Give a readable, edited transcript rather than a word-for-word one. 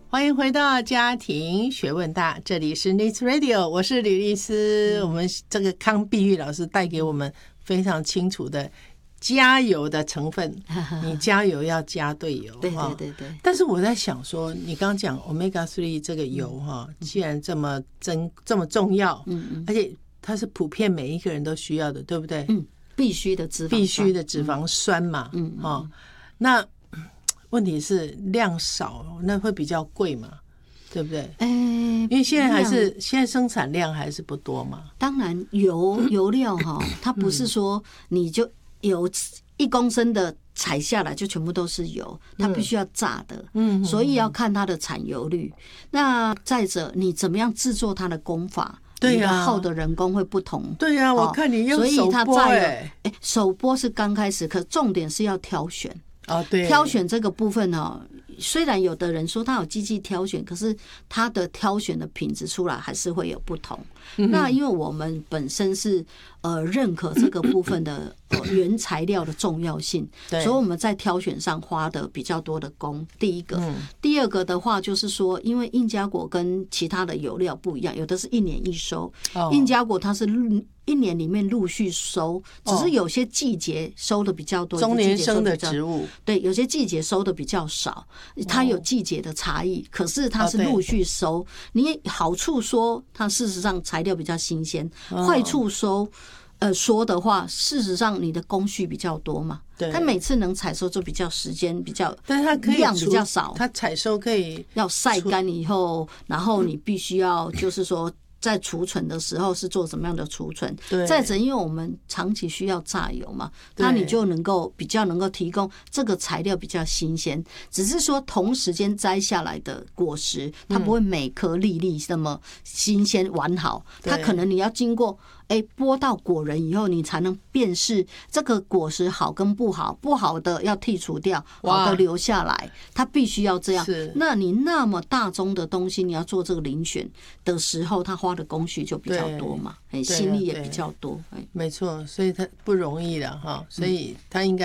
欢迎回到家庭学问大，这里是 Needs Radio， 我是吕丽丝。我们这个康碧玉老师带给我们非常清楚的加油的成分，你加油要加对油。 对对对对。 但是我在想说，你刚刚讲 Omega 3这个油哈，既然这么重要，而且它是普遍每一个人都需要的，对不对？ 必须的脂肪酸嘛。 那问题是量少，那会比较贵嘛，对不对？因为现在生产量还是不多嘛。 当然油料哈，它不是说你就有1公升的采下来就全部都是油，它必须要榨的，所以要看它的产油率。那再者，你怎么样制作它的工法？对呀，耗的人工会不同。 对呀，我看你用手剥， 手剥是刚开始，可重点是要挑选。 对， 挑选这个部分哦，虽然有的人说他有机器挑选，可是他的挑选的品质出来还是会有不同。那因为我们本身是认可这个部分的原材料的重要性，所以我们在挑选上花的比较多的工。第一个，第二个的话就是说，因为印加果跟其他的油料不一样，有的是1年1收，印加果它是1年里面陆续收，只是有些季节收的比较多， 中年生的植物， 对，有些季节收的比较少，它有季节的差异，可是它是陆续收。你好处说它事实上材料比较新鲜，坏处说的话，事实上你的工序比较多嘛，它每次能采收就比较时间比较， 但是它可以量比较少， 它采收可以要晒干以后，然后你必须要就是说。在储存的时候是做什么样的储存？再者，因为我们长期需要榨油嘛，那你就比较能够提供这个材料比较新鲜。只是说同时间摘下来的果实，它不会每颗粒粒那么新鲜完好，它可能你要经过剥到果仁以后，你才能辨识这个果实好跟不好，不好的要剔除掉，好的留下来，它必须要这样。那你那么大宗的东西，你要做这个遴选的时候，它花的工序就比较多嘛，心力也比较多。 没错，所以它不容易了哈，所以它应该。